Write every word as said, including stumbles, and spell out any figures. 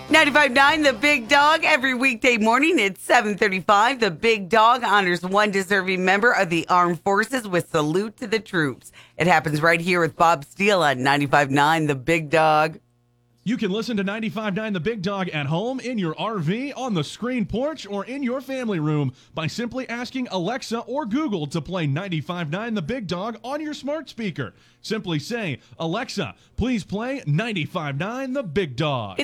ninety-five point nine The Big Dog. Every weekday morning at seven thirty-five, The Big Dog honors one deserving member of the armed forces with Salute to the Troops. It happens right here with Bob Steele on ninety-five point nine The Big Dog. You can listen to ninety-five point nine The Big Dog at home, in your R V, on the screen porch, or in your family room by simply asking Alexa or Google to play ninety-five point nine The Big Dog on your smart speaker. Simply say, Alexa, please play ninety-five point nine The Big Dog.